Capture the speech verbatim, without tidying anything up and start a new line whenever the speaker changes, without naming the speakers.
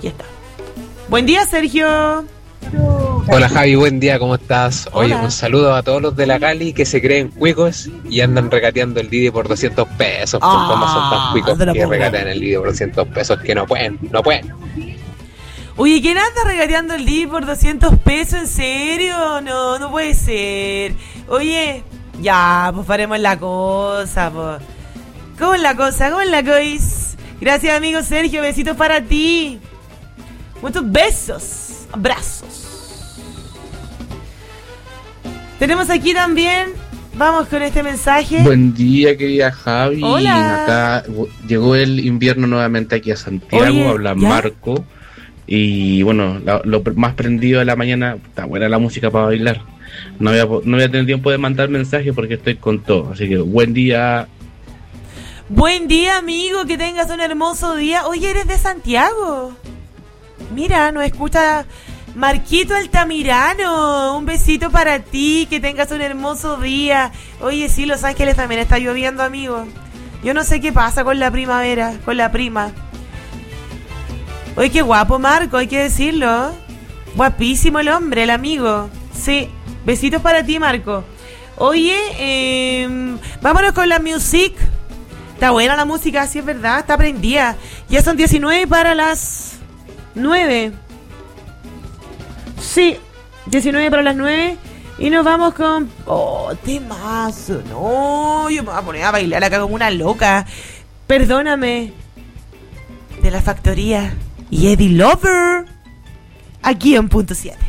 Ya está. Buen día, Sergio.
Hola Javi, buen día, ¿cómo estás? Oye,
Hola.
un saludo a todos los de la Cali que se creen cuicos y andan regateando el Didi por doscientos pesos. ¿Por
Ah,
cómo son tan cuicos
te la
que
puedo
regatean el Didi por doscientos pesos? Que no pueden, no pueden.
Oye, ¿quién anda regateando el D I por doscientos pesos? ¿En serio? No, no puede ser. Oye, ya, pues faremos la cosa, pues. ¿Cómo es la cosa? ¿Cómo es la cosa? Gracias, amigo Sergio. Besitos para ti. Muchos besos. Abrazos. Tenemos aquí también... Vamos con este mensaje.
Buen día, querida Javi.
Hola.
Acá w- llegó el invierno nuevamente aquí a Santiago.
Oye,
habla
¿ya?
Marco. Y bueno, la- lo pr- más prendido de la mañana, está buena la música para bailar. No voy, a, po- no voy a tener tiempo de mandar mensajes porque estoy con todo. Así que buen día.
Buen día, amigo. Que tengas un hermoso día. Oye, eres de Santiago. Mira, nos escucha Marquito Altamirano. Un besito para ti. Que tengas un hermoso día. Oye, sí, Los Ángeles también está lloviendo, amigo. Yo no sé qué pasa con la primavera, con la prima. Oye, qué guapo, Marco, hay que decirlo. Guapísimo el hombre, el amigo. Sí, besitos para ti, Marco. Oye, eh, vámonos con la music. Está buena la música, sí es verdad, está prendida. Ya son diecinueve para las nueve. Sí, diecinueve para las nueve. Y nos vamos con... Oh, temazo. No, yo me voy a poner a bailar acá como una loca. Perdóname. De La Factoría y Eddie Lover. Aquí en Punto siete.